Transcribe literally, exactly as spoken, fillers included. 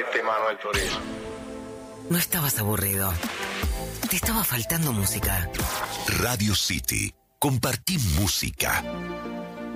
perdiste, Manuel Turizo. No estabas aburrido. Te estaba faltando música. Radio City. Compartí música.